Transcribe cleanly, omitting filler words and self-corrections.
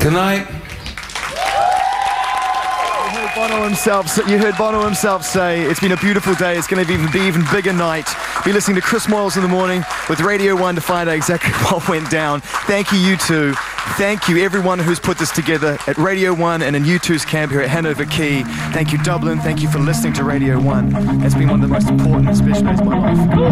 Tonight, you heard Bono himself say it's been a beautiful day. It's going to be even bigger night. Be listening to Chris Moyles in the morning with Radio 1 to find out exactly what went down. Thank you, U2. Thank you, everyone who's put this together at Radio 1 and in U2's camp here at Hanover Quay. Thank you, Dublin. Thank you for listening to Radio 1. It's been one of the most important and special days of my life.